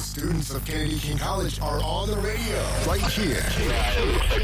Students of Kennedy King College are on the radio right here.